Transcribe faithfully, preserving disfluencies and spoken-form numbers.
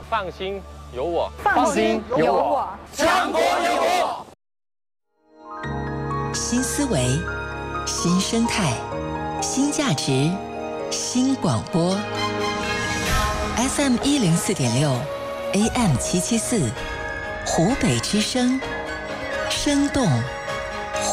放心，有我。 放心，有我。 强国有我。 新思维，新生态，新价值，新广播。F M 一零四点六 ，A M 七七四，湖北之声，生动